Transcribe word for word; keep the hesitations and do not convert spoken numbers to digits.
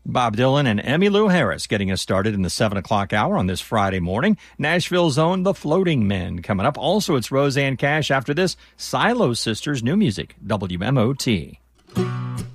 Bob Dylan and Emmylou Harris getting us started in the seven o'clock hour on this Friday morning. Nashville's own The Floating Men coming up. Also, it's Rosanne Cash. After this, Silo Sisters, new music, W M O T.